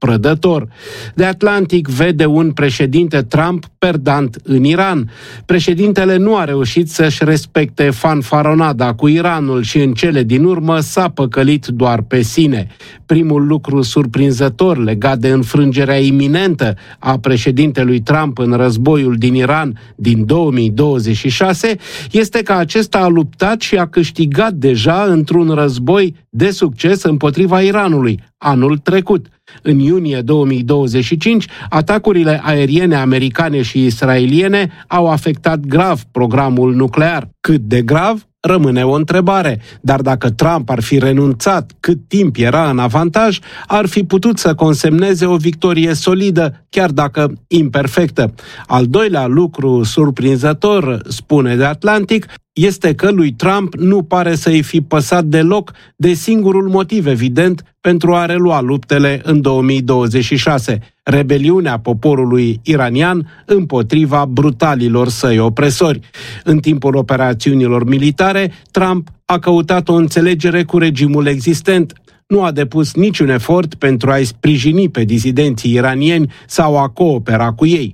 prădător. The Atlantic vede un președinte Trump perdant în Iran. Președintele nu a reușit să-și respecte fanfaronada cu Iranul și în cele din urmă s-a păcălit doar pe sine. Primul lucru surprinzător legat de înfrângerea iminentă a președintelui Trump în războiul din Iran din 2026 este că acesta a luptat și a câștigat deja într-un război de succes împotriva Iranului anul trecut. În iunie 2025, atacurile aeriene americane și israeliene au afectat grav programul nuclear. Cât de grav? Rămâne o întrebare, dar dacă Trump ar fi renunțat cât timp era în avantaj, ar fi putut să consemneze o victorie solidă, chiar dacă imperfectă. Al doilea lucru surprinzător, spune The Atlantic, este că lui Trump nu pare să-i fi păsat deloc de singurul motiv evident pentru a relua luptele în 2026, rebeliunea poporului iranian împotriva brutalilor săi opresori. În timpul operațiunilor militare, Trump a căutat o înțelegere cu regimul existent. Nu a depus niciun efort pentru a-i sprijini pe dizidenții iranieni sau a coopera cu ei.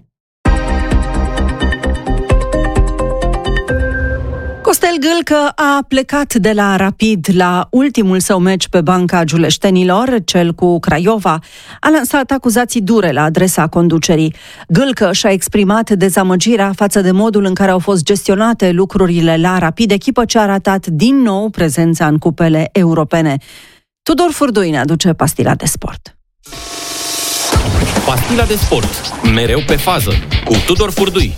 Costel Gâlcă a plecat de la Rapid la ultimul său meci pe banca giuleștenilor, cel cu Craiova. A lansat acuzații dure la adresa conducerii. Gâlcă și-a exprimat dezamăgirea față de modul în care au fost gestionate lucrurile la Rapid, echipă ce a ratat din nou prezența în cupele europene. Tudor Furdui ne aduce Pastila de Sport. Pastila de Sport, mereu pe fază, cu Tudor Furdui.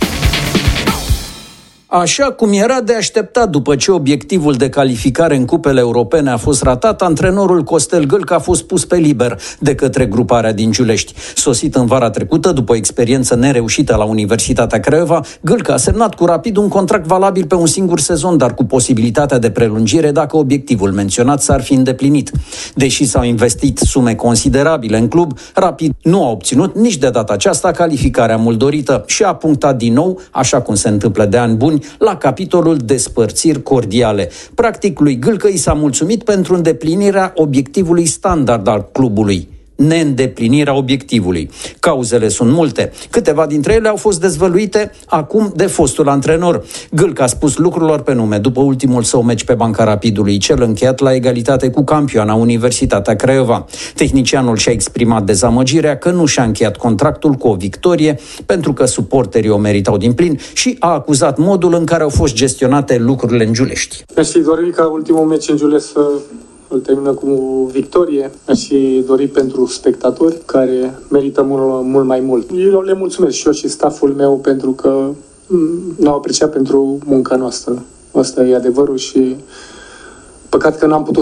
Așa cum era de așteptat după ce obiectivul de calificare în cupele europene a fost ratat, antrenorul Costel Gâlcă a fost pus pe liber de către gruparea din Giulești. Sosit în vara trecută, după o experiență nereușită la Universitatea Craiova, Gâlcă a semnat cu Rapid un contract valabil pe un singur sezon, dar cu posibilitatea de prelungire dacă obiectivul menționat s-ar fi îndeplinit. Deși s-au investit sume considerabile în club, Rapid nu a obținut nici de data aceasta calificarea mult dorită și a punctat din nou, așa cum se întâmplă de ani buni, la capitolul despărțiri cordiale. Practic, lui Gâlcă i s-a mulțumit pentru îndeplinirea obiectivului standard al clubului. Neîndeplinirea obiectivului. Cauzele sunt multe. Câteva dintre ele au fost dezvăluite acum de fostul antrenor. Gâlcă a spus lucrurilor pe nume după ultimul său meci pe banca Rapidului, cel încheiat la egalitate cu campioana Universitatea Craiova. Tehnicianul și-a exprimat dezamăgirea că nu și-a încheiat contractul cu o victorie pentru că suporterii o meritau din plin și a acuzat modul în care au fost gestionate lucrurile în Giulești. Mi-aș fi dorit ca ultimul meci în Giulești să îl termină cu victorie. Aș fi dorit pentru spectatori care merită mult mai mult. Eu le mulțumesc și eu și stafful meu pentru că ne-au apreciat pentru munca noastră. Asta e adevărul și păcat că n-am putut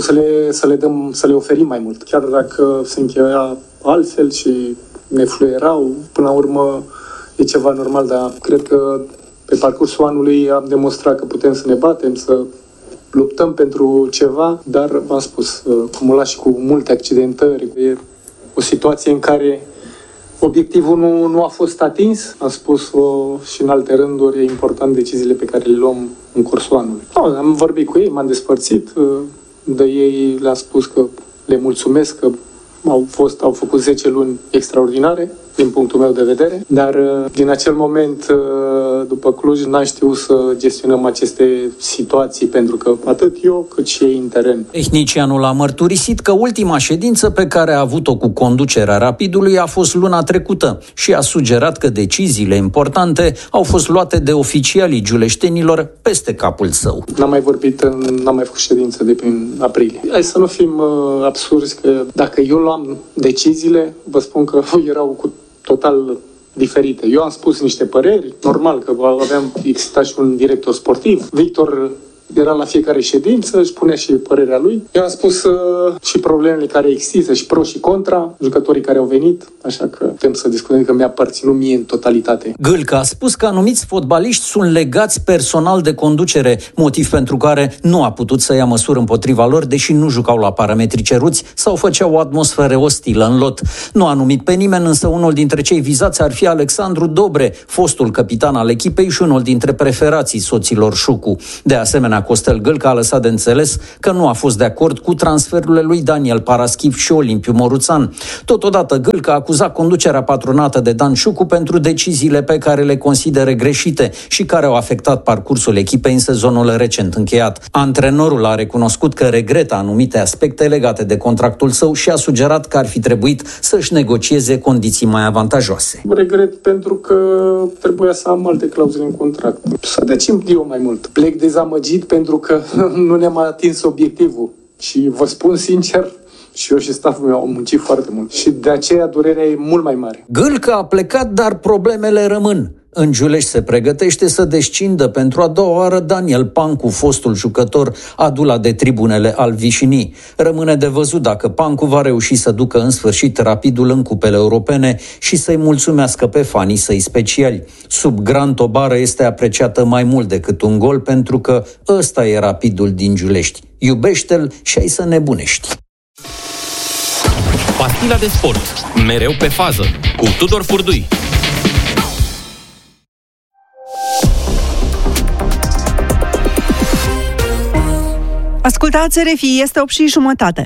să le oferim mai mult. Chiar dacă se încheia altfel și ne fluierau, până la urmă e ceva normal, dar cred că pe parcursul anului am demonstrat că putem să ne batem, să luptăm pentru ceva, dar v-am spus, cumulat și cu multe accidentări. E o situație în care obiectivul nu a fost atins. Am spus-o și în alte rânduri, e important deciziile pe care le luăm în cursul anului. Am vorbit cu ei, m-am despărțit, de ei le-am spus că le mulțumesc, că au făcut 10 luni extraordinare, din punctul meu de vedere, dar din acel moment, după Cluj, n-am știut să gestionăm aceste situații, pentru că atât eu cât și ei în teren. Tehnicianul a mărturisit că ultima ședință pe care a avut-o cu conducerea Rapidului a fost luna trecută și a sugerat că deciziile importante au fost luate de oficialii giuleștenilor peste capul său. N-am mai făcut ședință de prin aprilie. Hai să nu fim absurzi, că dacă eu luam deciziile, vă spun că erau cu total diferite. Eu am spus niște păreri, normal că exista și un director sportiv. Victor era la fiecare ședință, își punea și părerea lui. Eu am spus și problemele care există, și pro și contra, jucătorii care au venit, așa că putem să discutăm că mi-a aparținut mie în totalitate. Gâlcă a spus că anumiți fotbaliști sunt legați personal de conducere, motiv pentru care nu a putut să ia măsuri împotriva lor, deși nu jucau la parametri ceruți sau făceau o atmosferă ostilă în lot. Nu a numit pe nimeni, însă unul dintre cei vizați ar fi Alexandru Dobre, fostul capitan al echipei și unul dintre preferații soților Șucu. De asemenea, Costel Gâlca a lăsat de înțeles că nu a fost de acord cu transferurile lui Daniel Paraschiv și Olimpiu Moruțan. Totodată, Gâlca a acuzat conducerea patronată de Dan Ciucu pentru deciziile pe care le consideră greșite și care au afectat parcursul echipei în sezonul recent încheiat. Antrenorul a recunoscut că regretă anumite aspecte legate de contractul său și a sugerat că ar fi trebuit să-și negocieze condiții mai avantajoase. Regret pentru că trebuia să am alte clauzele în contract. Să decim eu mai mult. Plec dezamăgit pentru că nu ne-am atins obiectivul. Și vă spun sincer, și eu și stafful meu au muncit foarte mult. Și de aceea durerea e mult mai mare. Gâlca a plecat, dar problemele rămân. În Giulești se pregătește să descindă pentru a doua oară Daniel Pancu, fostul jucător adulat de tribunele al Vișinii. Rămâne de văzut dacă Pancu va reuși să ducă în sfârșit Rapidul în cupele europene și să-i mulțumească pe fanii săi speciali. Sub Gran Tobară este apreciată mai mult decât un gol pentru că ăsta e Rapidul din Giulești. Iubește-l și ai să nebunești. Pastila de sport. Mereu pe fază. Cu Tudor Furdui. Ascultați RFI, este 8:30.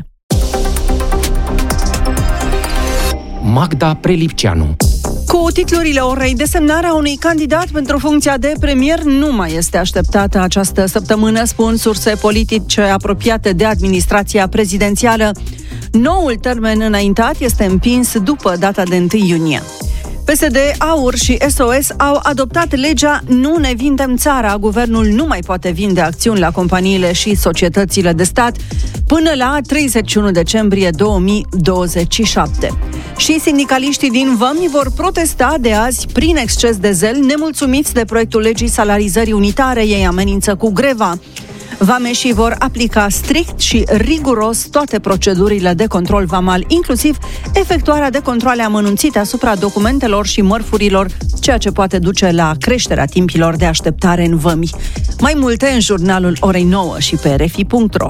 Magda Prelipceanu. Cu titlurile orei, desemnarea unui candidat pentru funcția de premier nu mai este așteptată această săptămână, spun surse politice apropiate de administrația prezidențială. Noul termen înaintat este împins după data de 1 iunie. PSD, AUR și SOS au adoptat legea Nu ne vindem țara. Guvernul nu mai poate vinde acțiuni la companiile și societățile de stat până la 31 decembrie 2027. Și sindicaliștii din Vămi vor protesta de azi prin exces de zel, nemulțumiți de proiectul legii salarizării unitare. Ei amenință cu greva. Vameșii vor aplica strict și riguros toate procedurile de control vamal, inclusiv efectuarea de controale amănunțite asupra documentelor și mărfurilor, ceea ce poate duce la creșterea timpilor de așteptare în vămi. Mai multe în jurnalul orei 9 și pe rfi.ro.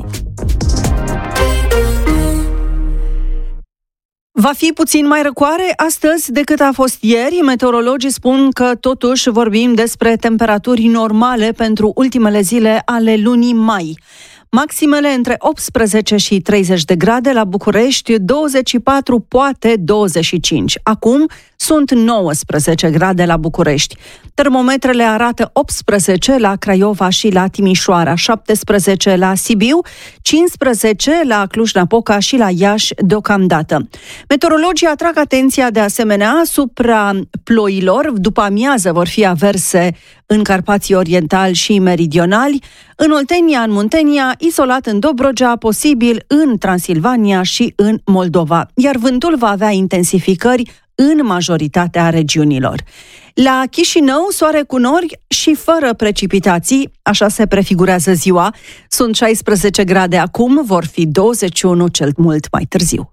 Va fi puțin mai răcoare astăzi decât a fost ieri. Meteorologii spun că totuși vorbim despre temperaturi normale pentru ultimele zile ale lunii mai. Maximele între 18 și 30 de grade la București, 24, poate 25. Acum sunt 19 grade la București. Termometrele arată 18 la Craiova și la Timișoara, 17 la Sibiu, 15 la Cluj-Napoca și la Iași deocamdată. Meteorologii atrag atenția de asemenea asupra ploilor. După amiază vor fi averse în Carpații Orientali și Meridionali, în Oltenia, în Muntenia, izolat în Dobrogea, posibil în Transilvania și în Moldova, iar vântul va avea intensificări în majoritatea regiunilor. La Chișinău, soare cu nori și fără precipitații, așa se prefigurează ziua. Sunt 16 grade acum, vor fi 21 cel mult mai târziu.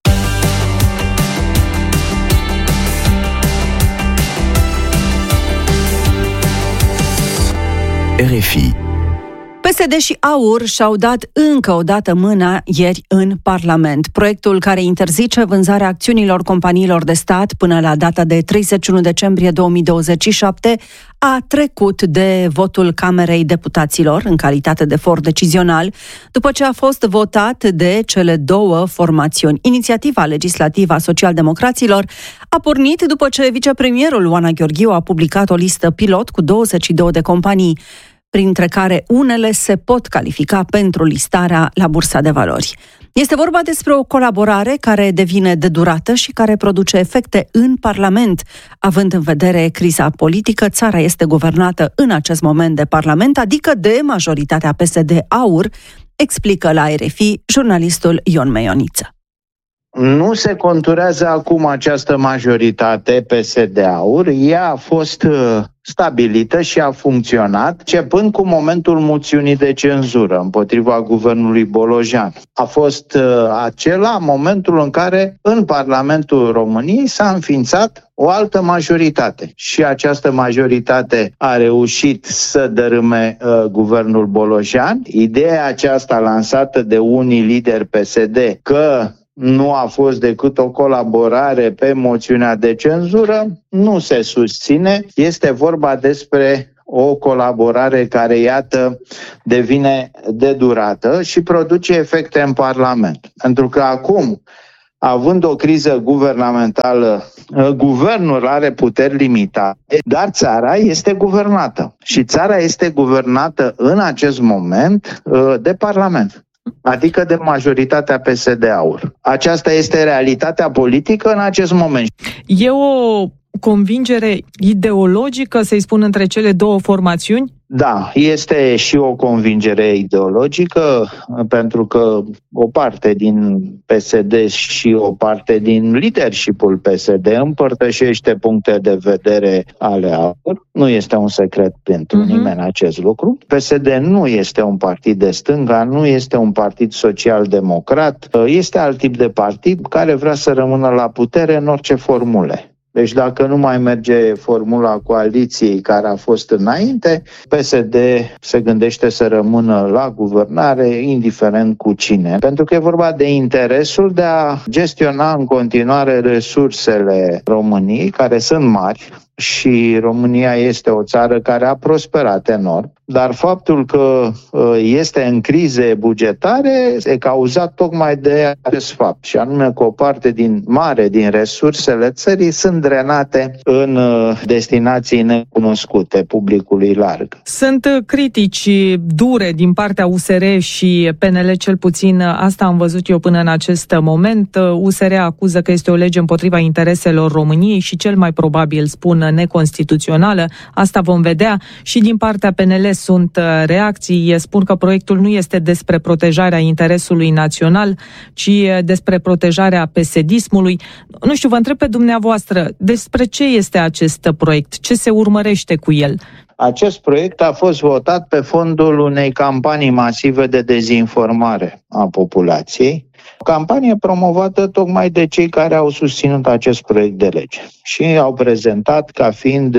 RFI. PSD și AUR și-au dat încă o dată mâna ieri în Parlament. Proiectul care interzice vânzarea acțiunilor companiilor de stat până la data de 31 decembrie 2027 a trecut de votul Camerei Deputaților în calitate de for decizional, după ce a fost votat de cele două formațiuni. Inițiativa legislativă a socialdemocraților a pornit după ce vicepremierul Oana Gheorghiu a publicat o listă pilot cu 22 de companii, printre care unele se pot califica pentru listarea la Bursa de Valori. Este vorba despre o colaborare care devine de durată și care produce efecte în Parlament. Având în vedere criza politică, țara este guvernată în acest moment de Parlament, adică de majoritatea PSD-AUR, explică la RFI jurnalistul Ion Meioniță. Nu se conturează acum această majoritate PSD-AUR, ea a fost stabilită și a funcționat, începând cu momentul moțiunii de cenzură împotriva guvernului Bolojan. A fost acela momentul în care în Parlamentul României s-a înființat o altă majoritate și această majoritate a reușit să dărâme guvernul Bolojan. Ideea aceasta lansată de unii lideri PSD că nu a fost decât o colaborare pe moțiunea de cenzură, nu se susține. Este vorba despre o colaborare care, iată, devine de durată și produce efecte în Parlament. Pentru că acum, având o criză guvernamentală, guvernul are puteri limitate, dar țara este guvernată. Și țara este guvernată în acest moment de Parlament, adică de majoritatea PSD-AUR. Aceasta este realitatea politică în acest moment. E o convingere ideologică, să-i spun, între cele două formațiuni? Da, este și o convingere ideologică, pentru că o parte din PSD și o parte din leadership-ul PSD împărtășește puncte de vedere ale AUR. Nu este un secret pentru nimeni acest lucru. PSD nu este un partid de stânga, nu este un partid social-democrat, este alt tip de partid care vrea să rămână la putere în orice formule. Deci dacă nu mai merge formula coaliției care a fost înainte, PSD se gândește să rămână la guvernare, indiferent cu cine. Pentru că e vorba de interesul de a gestiona în continuare resursele României, care sunt mari, și România este o țară care a prosperat enorm, dar faptul că este în crize bugetare e cauzat tocmai de acest fapt, și anume că o parte mare din resursele țării sunt drenate în destinații necunoscute publicului larg. Sunt critici dure din partea USR și PNL, cel puțin asta am văzut eu până în acest moment. USR acuză că este o lege împotriva intereselor României și cel mai probabil spun neconstituțională. Asta vom vedea. Și din partea PNL sunt reacții. Spun că proiectul nu este despre protejarea interesului național, ci despre protejarea PSD-ismului. Nu știu, vă întreb pe dumneavoastră, despre ce este acest proiect? Ce se urmărește cu el? Acest proiect a fost votat pe fondul unei campanii masive de dezinformare a populației. O campanie promovată tocmai de cei care au susținut acest proiect de lege și au prezentat ca fiind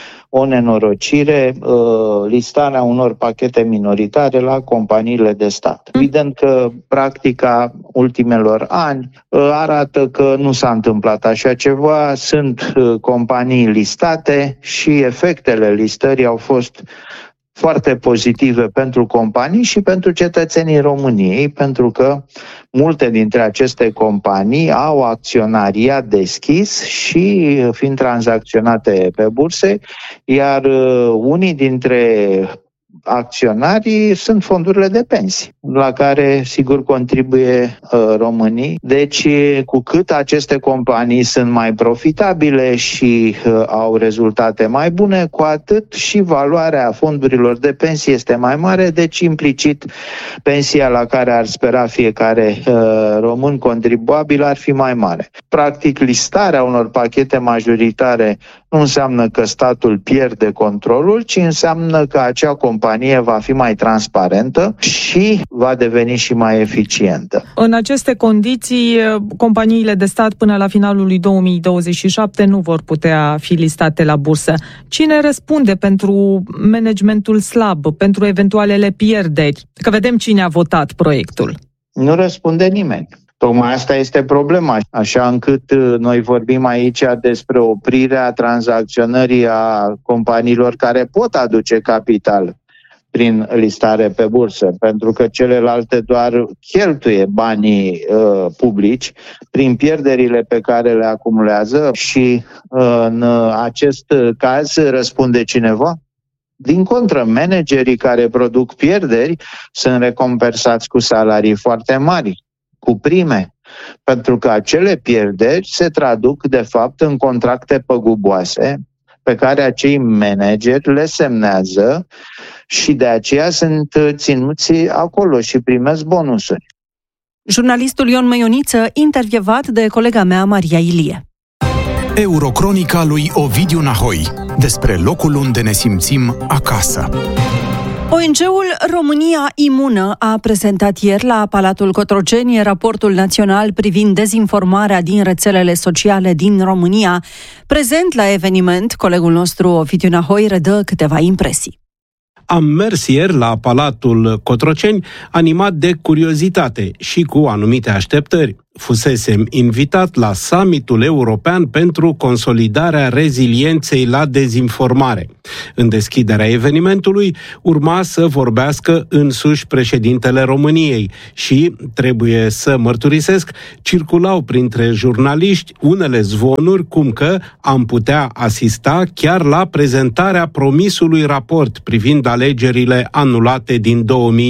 o nenorocire listarea unor pachete minoritare la companiile de stat. Evident că practica ultimelor ani arată că nu s-a întâmplat așa ceva, sunt companii listate și efectele listării au fost foarte pozitive pentru companii și pentru cetățenii României, pentru că multe dintre aceste companii au acționariat deschis și fiind tranzacționate pe burse, iar unii dintre acționarii sunt fondurile de pensii, la care sigur contribuie românii. Deci, cu cât aceste companii sunt mai profitabile și au rezultate mai bune, cu atât și valoarea fondurilor de pensii este mai mare, deci implicit pensia la care ar spera fiecare român contribuabil ar fi mai mare. Practic, listarea unor pachete majoritare nu înseamnă că statul pierde controlul, ci înseamnă că acea companie va fi mai transparentă și va deveni și mai eficientă. În aceste condiții, companiile de stat până la finalul lui 2027 nu vor putea fi listate la bursă. Cine răspunde pentru managementul slab, pentru eventualele pierderi? Că vedem cine a votat proiectul. Nu răspunde nimeni. Tocmai asta este problema, așa încât noi vorbim aici despre oprirea tranzacționării a companiilor care pot aduce capital prin listare pe bursă, pentru că celelalte doar cheltuie banii publici prin pierderile pe care le acumulează și în acest caz răspunde cineva? Din contră, managerii care produc pierderi sunt recompensați cu salarii foarte mari, cu prime, pentru că acele pierderi se traduc de fapt în contracte păguboase pe care acei manageri le semnează și de aceea sunt ținuți acolo și primesc bonusuri. Jurnalistul Ion Măioniță, intervievat de colega mea Maria Ilie. Eurocronica lui Ovidiu Nahoi, despre locul unde ne simțim acasă. ONG-ul România Imună a prezentat ieri la Palatul Cotroceni raportul național privind dezinformarea din rețelele sociale din România. Prezent la eveniment, colegul nostru Ovidiu Nahoi redă câteva impresii. Am mers ieri la Palatul Cotroceni animat de curiozitate și cu anumite așteptări. fusesem invitat la summitul european pentru consolidarea rezilienței la dezinformare. În deschiderea evenimentului urma să vorbească însuși președintele României și, trebuie să mărturisesc, circulau printre jurnaliști unele zvonuri cum că am putea asista chiar la prezentarea promisului raport privind alegerile anulate din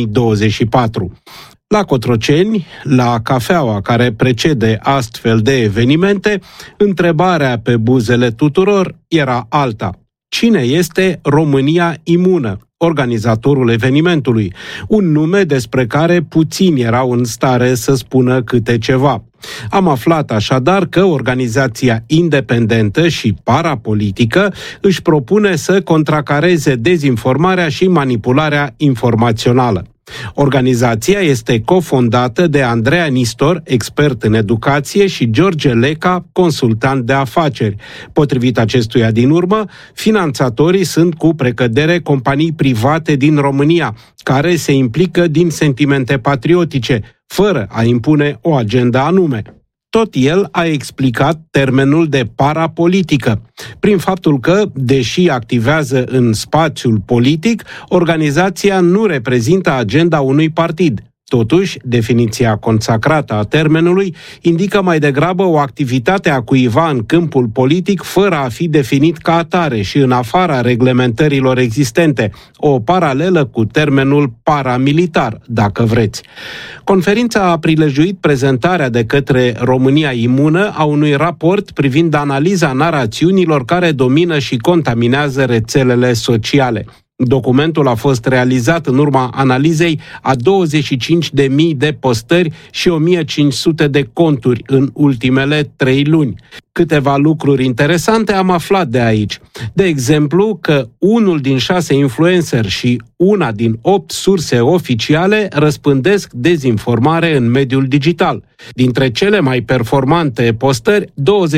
2024. La Cotroceni, la cafeaua care precede astfel de evenimente, întrebarea pe buzele tuturor era alta. Cine este România Imună, organizatorul evenimentului? Un nume despre care puțini erau în stare să spună câte ceva. Am aflat așadar că organizația independentă și parapolitică își propune să contracareze dezinformarea și manipularea informațională. Organizația este cofondată de Andreea Nistor, expert în educație, și George Leca, consultant de afaceri. Potrivit acestuia din urmă, finanțatorii sunt cu precădere companii private din România, care se implică din sentimente patriotice, fără a impune o agendă anume. Tot el a explicat termenul de parapolitică, prin faptul că, deși activează în spațiul politic, organizația nu reprezintă agenda unui partid. Totuși, definiția consacrată a termenului indică mai degrabă o activitate a cuiva în câmpul politic fără a fi definit ca atare și în afara reglementărilor existente, o paralelă cu termenul paramilitar, dacă vreți. Conferința a prilejuit prezentarea de către România Imună a unui raport privind analiza narațiunilor care domină și contaminează rețelele sociale. Documentul a fost realizat în urma analizei a 25.000 de postări și 1.500 de conturi în ultimele 3 luni. Câteva lucruri interesante am aflat de aici. De exemplu, că 1 din 6 influenceri și 1 din 8 surse oficiale răspândesc dezinformare în mediul digital. Dintre cele mai performante postări,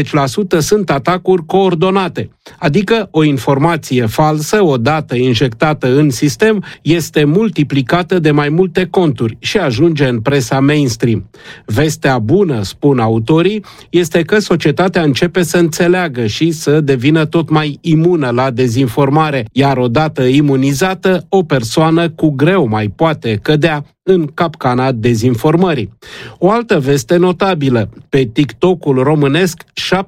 20% sunt atacuri coordonate, adică o informație falsă, odată injectată în sistem, este multiplicată de mai multe conturi și ajunge în presa mainstream. Vestea bună, spun autorii, este că societatea începe să înțeleagă și să devină tot mai imună la dezinformare, iar odată imunizată, o persoană cu greu mai poate cădea în capcana dezinformării. O altă veste notabilă: pe TikTok-ul românesc,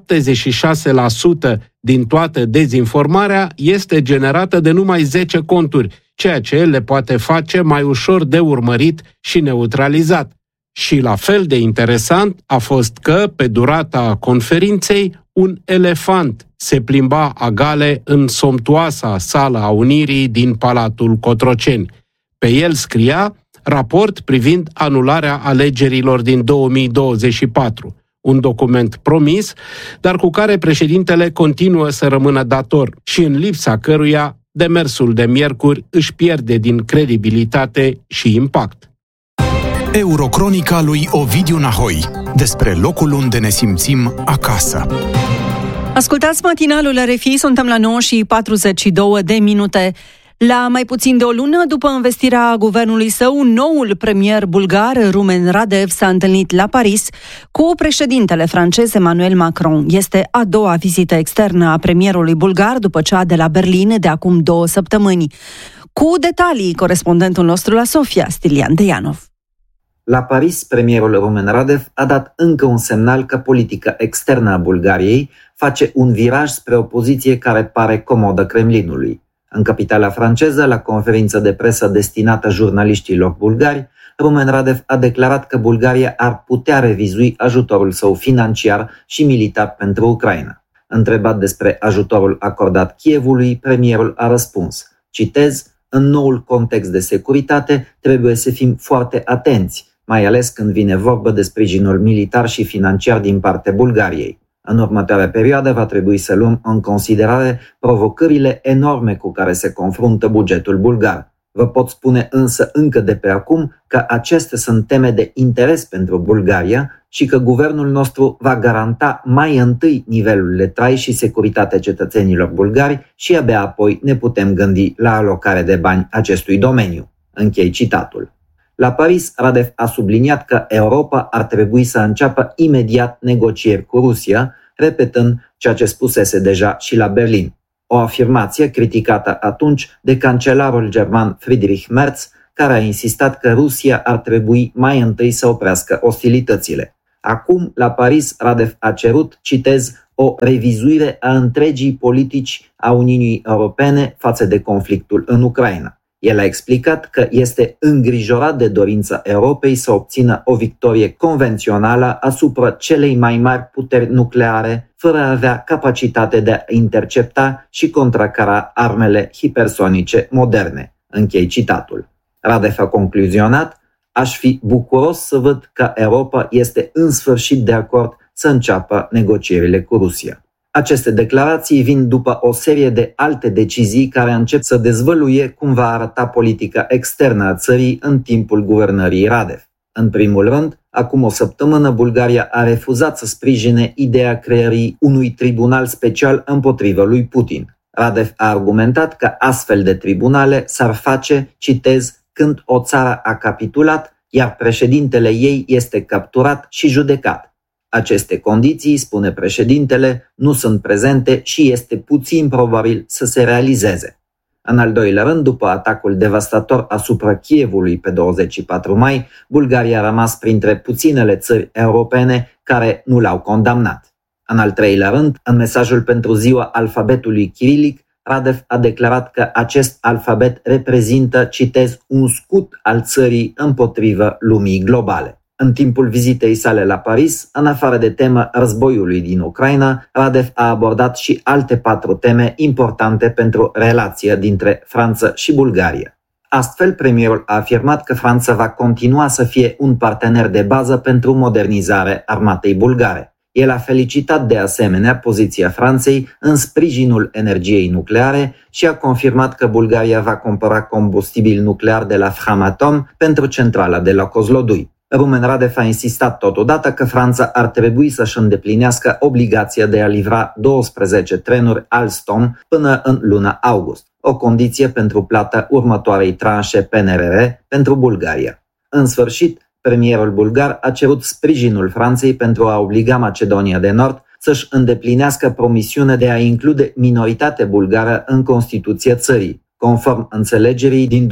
76% din toată dezinformarea este generată de numai 10 conturi, ceea ce le poate face mai ușor de urmărit și neutralizat. Și la fel de interesant a fost că, pe durata conferinței, un elefant se plimba agale în somptuoasa sală a Unirii din Palatul Cotroceni. Pe el scria: raport privind anularea alegerilor din 2024. Un document promis, dar cu care președintele continuă să rămână dator și în lipsa căruia demersul de miercuri își pierde din credibilitate și impact. Eurocronica lui Ovidiu Nahoi, despre locul unde ne simțim acasă. Ascultați matinalul RFI, suntem la 9:42. La mai puțin de o lună după învestirea guvernului său, noul premier bulgar, Rumen Radev, s-a întâlnit la Paris cu președintele francez Emmanuel Macron. Este a doua vizită externă a premierului bulgar după cea de la Berlin de acum 2 săptămâni. Cu detalii, corespondentul nostru la Sofia, Stilian Deianov. La Paris, premierul Rumen Radev a dat încă un semnal că politica externă a Bulgariei face un viraj spre o poziție care pare comodă Kremlinului. În capitala franceză, la conferință de presă destinată jurnaliștilor bulgari, Rumen Radev a declarat că Bulgaria ar putea revizui ajutorul său financiar și militar pentru Ucraina. Întrebat despre ajutorul acordat Kievului, premierul a răspuns, citez: în noul context de securitate trebuie să fim foarte atenți, mai ales când vine vorba de sprijinul militar și financiar din partea Bulgariei. În următoarea perioadă va trebui să luăm în considerare provocările enorme cu care se confruntă bugetul bulgar. Vă pot spune însă încă de pe acum că acestea sunt teme de interes pentru Bulgaria și că guvernul nostru va garanta mai întâi nivelul de trai și securitatea cetățenilor bulgari și abia apoi ne putem gândi la alocare de bani acestui domeniu. Închei citatul. La Paris, Radev a subliniat că Europa ar trebui să înceapă imediat negocieri cu Rusia, repetând ceea ce spusese deja și la Berlin. O afirmație criticată atunci de cancelarul german Friedrich Merz, care a insistat că Rusia ar trebui mai întâi să oprească ostilitățile. Acum, la Paris, Radev a cerut, citez, o revizuire a întregii politici a Uniunii Europene față de conflictul în Ucraina. El a explicat că este îngrijorat de dorința Europei să obțină o victorie convențională asupra celei mai mari puteri nucleare, fără a avea capacitate de a intercepta și contracara armele hipersonice moderne. Închei citatul. Radev a concluzionat: aș fi bucuros să văd că Europa este în sfârșit de acord să înceapă negocierile cu Rusia. Aceste declarații vin după o serie de alte decizii care încep să dezvăluie cum va arăta politica externă a țării în timpul guvernării Radev. În primul rând, acum o săptămână, Bulgaria a refuzat să sprijine ideea creării unui tribunal special împotriva lui Putin. Radev a argumentat că astfel de tribunale s-ar face, citez, când o țară a capitulat, iar președintele ei este capturat și judecat. Aceste condiții, spune președintele, nu sunt prezente și este puțin probabil să se realizeze. În al doilea rând, după atacul devastator asupra Kievului pe 24 mai, Bulgaria a rămas printre puținele țări europene care nu l-au condamnat. În al treilea rând, în mesajul pentru ziua alfabetului chirilic, Radev a declarat că acest alfabet reprezintă, citez, un scut al țării împotriva lumii globale. În timpul vizitei sale la Paris, în afară de tema războiului din Ucraina, Radev a abordat și alte 4 teme importante pentru relația dintre Franța și Bulgaria. Astfel, premierul a afirmat că Franța va continua să fie un partener de bază pentru modernizarea armatei bulgare. El a felicitat de asemenea poziția Franței în sprijinul energiei nucleare și a confirmat că Bulgaria va cumpăra combustibil nuclear de la Framatome pentru centrala de la Kozlodui. Rumen Radev a insistat totodată că Franța ar trebui să-și îndeplinească obligația de a livra 12 trenuri Alstom până în luna august, o condiție pentru plata următoarei tranșe PNRR pentru Bulgaria. În sfârșit, premierul bulgar a cerut sprijinul Franței pentru a obliga Macedonia de Nord să-și îndeplinească promisiunea de a include minoritatea bulgară în Constituția țării, conform înțelegerii din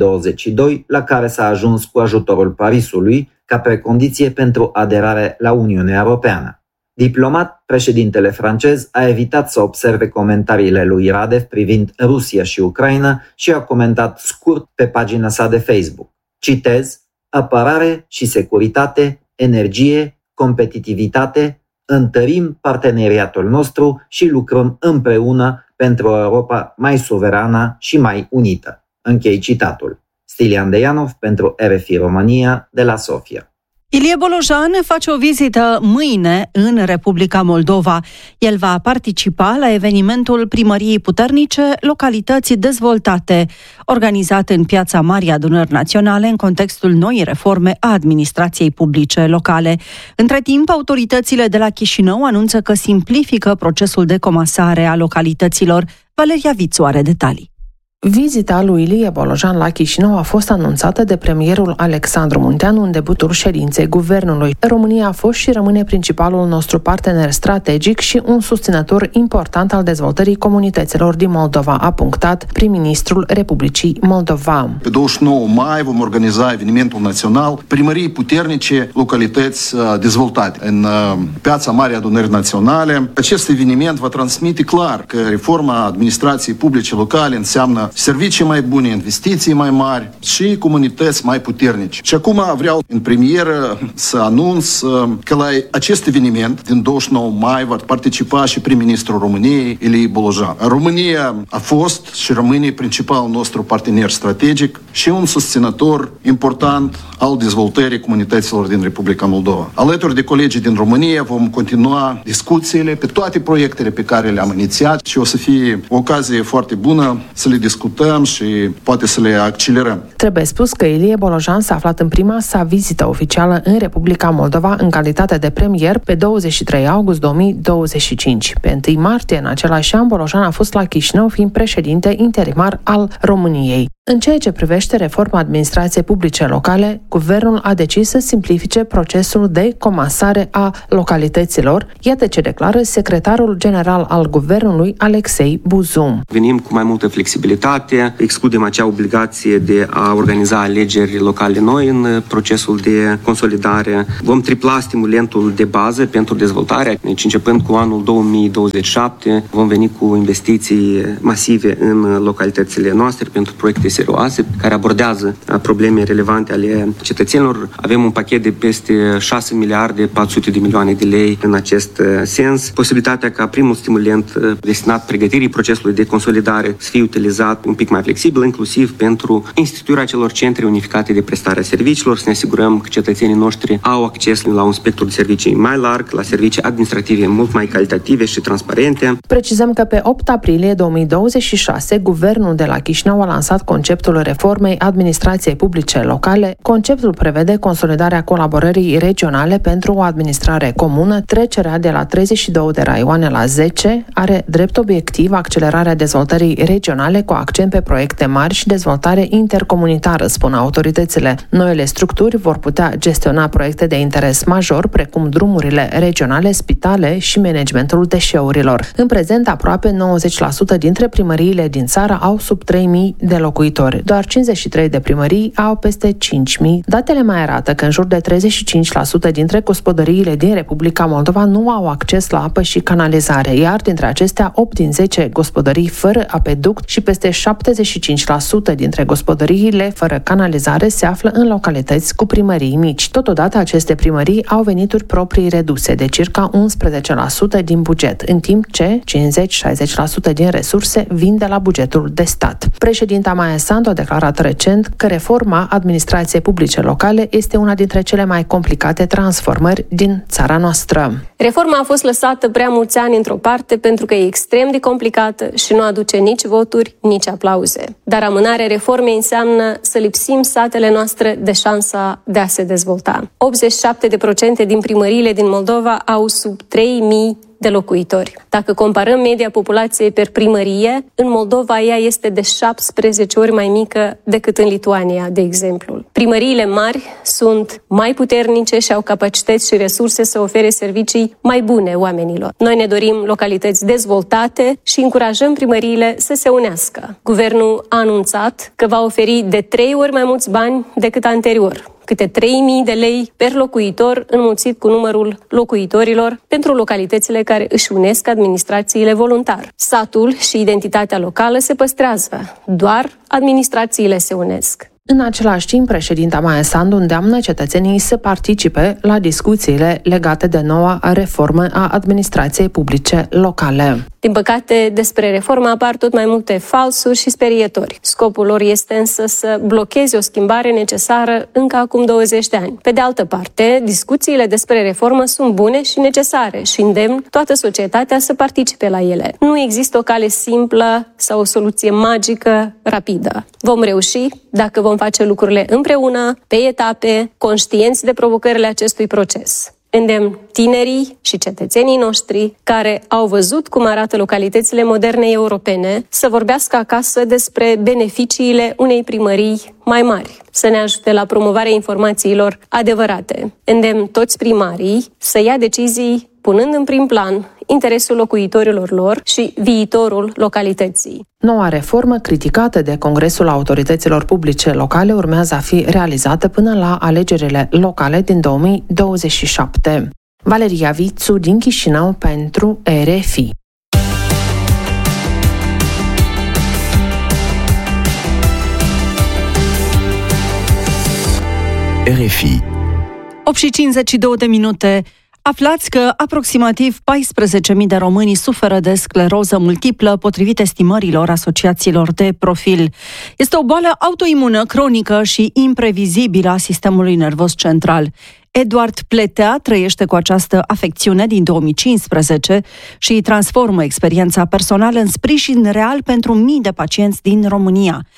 2022, la care s-a ajuns cu ajutorul Parisului, ca precondiție pentru aderare la Uniunea Europeană. Diplomat, președintele francez a evitat să observe comentariile lui Radev privind Rusia și Ucraina și a comentat scurt pe pagina sa de Facebook. Citez: apărare și securitate, energie, competitivitate, întărim parteneriatul nostru și lucrăm împreună pentru o Europa mai suverană și mai unită. Închei citatul. Stilian Deianov pentru RFI România de la Sofia. Ilie Bolojan face o vizită mâine în Republica Moldova. El va participa la evenimentul Primăriei Puternice, localități dezvoltate, organizat în Piața Marii Adunări Naționale în contextul noii reforme a administrației publice locale. Între timp, autoritățile de la Chișinău anunță că simplifică procesul de comasare a localităților. Valeria Vițu are detalii. Vizita lui Ilie Bolojan la Chișinău a fost anunțată de premierul Alexandru Munteanu în debutul ședinței guvernului. România a fost și rămâne principalul nostru partener strategic și un susținător important al dezvoltării comunităților din Moldova, a punctat prim-ministrul Republicii Moldova. Pe 29 mai vom organiza evenimentul național Primării Puternice, localități dezvoltate în Piața Marii Adunări Naționale. Acest eveniment va transmite clar că reforma administrației publice locale înseamnă servicii mai bune, investiții mai mari și comunități mai puternice. Și acum vreau în premieră să anunț că la acest eveniment din 29 mai va participa și prim-ministrul României, Ilie Bolojan. România a fost și rămâne principalul nostru partener strategic și un susținător important al dezvoltării comunităților din Republica Moldova. Alături de colegii din România vom continua discuțiile pe toate proiectele pe care le-am inițiat și o să fie o ocazie foarte bună să le discutăm și poate să le accelerăm. Trebuie spus că Ilie Bolojan s-a aflat în prima sa vizită oficială în Republica Moldova în calitate de premier pe 23 august 2025. Pe 1 martie în același an, Bolojan a fost la Chișinău fiind președinte interimar al României. În ceea ce privește reforma administrației publice locale, guvernul a decis să simplifice procesul de comasare a localităților, iată ce declară secretarul general al guvernului, Alexei Buzum. Venim cu mai multă flexibilitate, excludem acea obligație de a organiza alegeri locale noi în procesul de consolidare. Vom tripla stimulentul de bază pentru dezvoltare. Deci, începând cu anul 2027, vom veni cu investiții masive în localitățile noastre pentru proiecte serioase care abordează probleme relevante ale cetățenilor. Avem un pachet de peste 6 miliarde 400 de milioane de lei în acest sens. Posibilitatea ca primul stimulant destinat pregătirii procesului de consolidare să fie utilizat un pic mai flexibil, inclusiv pentru instituirea celor centre unificate de prestare a serviciilor, să ne asigurăm că cetățenii noștri au acces la un spectru de servicii mai larg, la servicii administrative mult mai calitative și transparente. Precizăm că pe 8 aprilie 2026, guvernul de la Chișinău a lansat conceptul reformei administrației publice locale. Conceptul prevede consolidarea colaborării regionale pentru o administrare comună, trecerea de la 32 de raioane la 10, are drept obiectiv accelerarea dezvoltării regionale cu accent pe proiecte mari și dezvoltare intercomunitară, spun autoritățile. Noile structuri vor putea gestiona proiecte de interes major, precum drumurile regionale, spitale și managementul deșeurilor. În prezent, aproape 90% dintre primăriile din țară au sub 3.000 de locuitori. Doar 53 de primării au peste 5.000. Datele mai arată că în jur de 35% dintre gospodăriile din Republica Moldova nu au acces la apă și canalizare, iar dintre acestea 8 din 10 gospodării fără apeduct și peste 75% dintre gospodăriile fără canalizare se află în localități cu primării mici. Totodată, aceste primării au venituri proprii reduse de circa 11% din buget, în timp ce 50-60% din resurse vin de la bugetul de stat. Președinta Maia Sandu a declarat recent că reforma administrației publice locale este una dintre cele mai complicate transformări din țara noastră. Reforma a fost lăsată prea mulți ani într-o parte pentru că e extrem de complicată și nu aduce nici voturi, nici aplauze. Dar amânarea reformei înseamnă să lipsim satele noastre de șansa de a se dezvolta. 87% din primăriile din Moldova au sub 3.000 de locuitori. Dacă comparăm media populației per primărie, în Moldova ea este de 17 ori mai mică decât în Lituania, de exemplu. Primăriile mari sunt mai puternice și au capacități și resurse să ofere servicii mai bune oamenilor. Noi ne dorim localități dezvoltate și încurajăm primăriile să se unească. Guvernul a anunțat că va oferi de 3 ori mai mulți bani decât anterior, câte 3.000 de lei per locuitor înmulțit cu numărul locuitorilor pentru localitățile care își unesc administrațiile voluntar. Satul și identitatea locală se păstrează, doar administrațiile se unesc. În același timp, președinta Maia Sandu îndeamnă cetățenii să participe la discuțiile legate de noua reformă a administrației publice locale. Din păcate, despre reformă apar tot mai multe falsuri și sperietori. Scopul lor este însă să blocheze o schimbare necesară încă acum 20 de ani. Pe de altă parte, discuțiile despre reformă sunt bune și necesare și îndemn toată societatea să participe la ele. Nu există o cale simplă sau o soluție magică, rapidă. Vom reuși dacă vom face lucrurile împreună, pe etape, conștienți de provocările acestui proces. Îndemn tinerii și cetățenii noștri care au văzut cum arată localitățile moderne europene să vorbească acasă despre beneficiile unei primării mai mari, să ne ajute la promovarea informațiilor adevărate. Îndemn toți primarii să ia decizii punând în prim plan interesul locuitorilor lor și viitorul localității. Noua reformă, criticată de Congresul Autorităților Publice Locale, urmează a fi realizată până la alegerile locale din 2027. Valeria Vițu din Chișinău pentru RFI. RFI. 8:52. Aflați că aproximativ 14.000 de români suferă de scleroză multiplă, potrivit estimărilor asociațiilor de profil. Este o boală autoimună, cronică și imprevizibilă a sistemului nervos central. Eduard Pletea trăiește cu această afecțiune din 2015 și transformă experiența personală în sprijin real pentru mii de pacienți din România.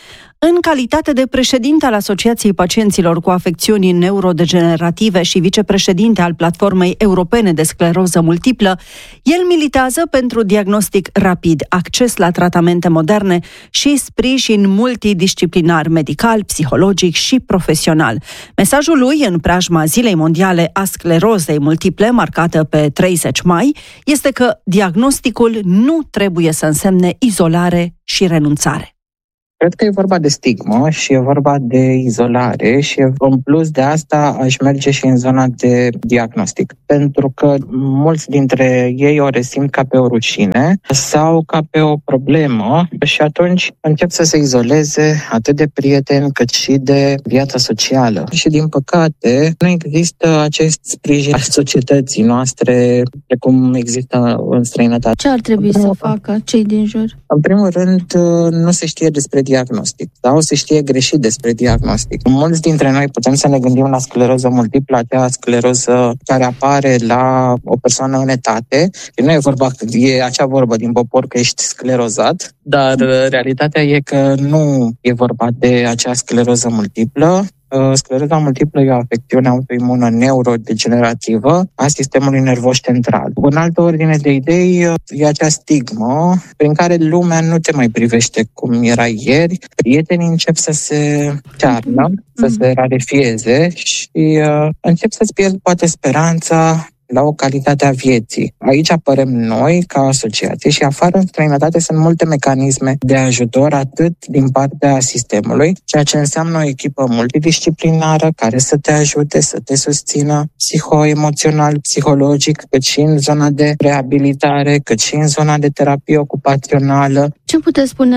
În calitate de președinte al Asociației Pacienților cu Afecțiuni Neurodegenerative și vicepreședinte al Platformei Europene de Scleroză Multiplă, el militează pentru diagnostic rapid, acces la tratamente moderne și sprijin multidisciplinar medical, psihologic și profesional. Mesajul lui în preajma Zilei Mondiale a Sclerozei Multiple, marcată pe 30 mai, este că diagnosticul nu trebuie să însemne izolare și renunțare. Cred că e vorba de stigmă și e vorba de izolare și în plus de asta aș merge și în zona de diagnostic. Pentru că mulți dintre ei o resimt ca pe o rușine sau ca pe o problemă și atunci încep să se izoleze atât de prieteni cât și de viața socială. Și din păcate nu există acest sprijin al societății noastre precum există în străinătate. Ce ar trebui să facă cei din jur? În primul rând, nu se știe despre diagnostic, sau se știe greșit despre diagnostic. Mulți dintre noi putem să ne gândim la scleroză multiplă, acea scleroză care apare la o persoană în etate. Și nu e vorba, e acea vorbă din popor că ești sclerozat, dar realitatea e că nu e vorba de acea scleroză multiplă. Scleroza multiplă e o afecțiune autoimună neurodegenerativă a sistemului nervos central. În altă ordine de idei, e acea stigmă prin care lumea nu te mai privește cum era ieri. Prietenii încep să se cearnă, să se rarefieze și încep să-ți pierzi poate speranța la o calitate a vieții. Aici apărăm noi, ca asociație, și afară în străinătate sunt multe mecanisme de ajutor, atât din partea sistemului, ceea ce înseamnă o echipă multidisciplinară care să te ajute, să te susțină psihoemoțional, psihologic, cât și în zona de reabilitare, cât și în zona de terapie ocupațională. Ce puteți spune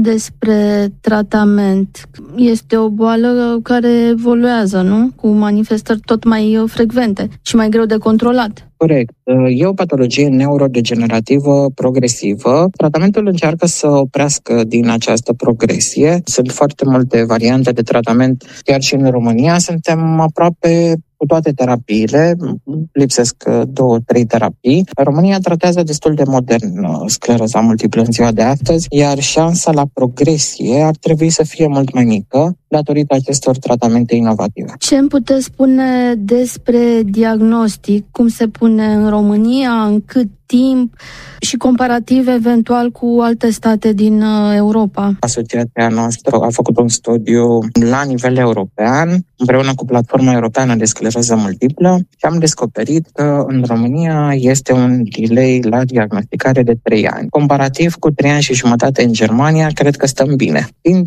despre tratament? Este o boală care evoluează, nu? Cu manifestări tot mai frecvente și mai greu de controlat. Corect. E o patologie neurodegenerativă progresivă. Tratamentul încearcă să oprească din această progresie. Sunt foarte multe variante de tratament, chiar și în România. Suntem aproape cu toate terapiile, lipsesc 2-3 terapii. România tratează destul de modern scleroza multiplă în ziua de astăzi, iar șansa la progresie ar trebui să fie mult mai mică datorită acestor tratamente inovative. Ce îmi puteți spune despre diagnostic? Cum se pune în România? În cât timp? Și comparativ eventual cu alte state din Europa? Asociația noastră a făcut un studiu la nivel european, împreună cu Platforma Europeană de Scleroză Multiplă, și am descoperit că în România este un delay la diagnosticare de 3 ani. Comparativ cu 3 ani și jumătate în Germania, cred că stăm bine. Din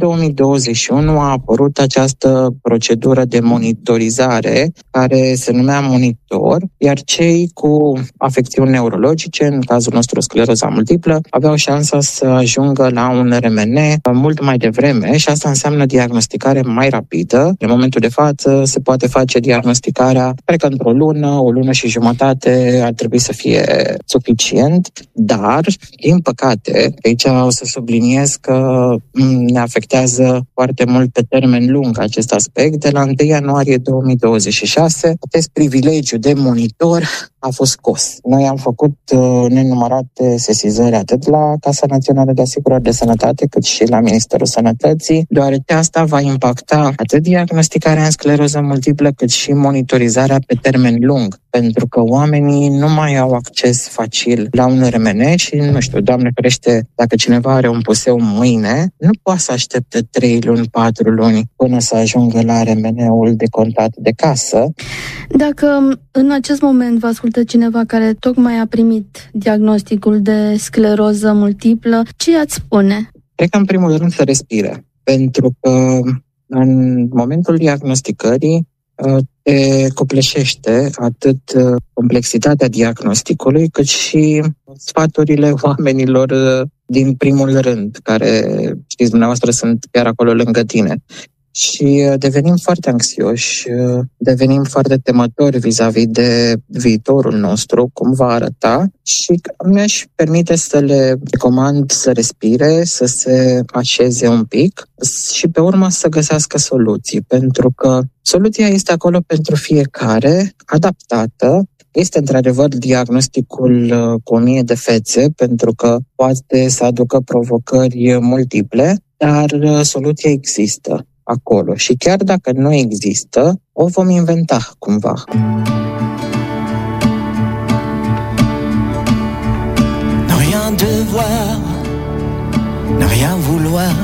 2021 a apărut această procedură de monitorizare care se numea monitor, iar cei cu afecțiuni neurologice, în cazul nostru scleroza multiplă, aveau șansa să ajungă la un RMN mult mai devreme și asta înseamnă diagnosticare mai rapidă. În momentul de față se poate face diagnosticarea, cred că într-o lună, o lună și jumătate ar trebui să fie suficient, dar, din păcate, aici o să subliniez că ne afectează foarte mult pe termen lung acest aspect. De la 1 ianuarie 2026, acest privilegiu de monitor a fost scos. Noi am făcut nenumărate sesizări atât la Casa Națională de Asigurări de Sănătate cât și la Ministerul Sănătății, deoarece asta va impacta atât diagnosticarea în scleroză multiplă cât și monitorizarea pe termen lung, pentru că oamenii nu mai au acces facil la un RMN și, nu știu, Doamne ferește, dacă cineva are un puseu mâine, nu poate să aștepte 3 luni, 4 luni până să ajungă la RMN-ul de contat de casă. Dacă în acest moment vă ascultă cineva care tocmai a primit diagnosticul de scleroză multiplă, ce ați spune? Cred că în primul rând să respire, pentru că în momentul diagnosticării te copleșește atât complexitatea diagnosticului, cât și sfaturile oamenilor din primul rând, care, știți dumneavoastră, sunt chiar acolo lângă tine. Și devenim foarte anxioși, devenim foarte temători vis-a-vis de viitorul nostru, cum va arăta, și mi-aș permite să le recomand să respire, să se așeze un pic și pe urmă să găsească soluții, pentru că soluția este acolo pentru fiecare, adaptată. Este într-adevăr diagnosticul cu 1000 de fețe, pentru că poate să aducă provocări multiple, dar soluția există acolo și chiar dacă nu există, o vom inventa cumva. Ne rien devoir, ne rien vouloir,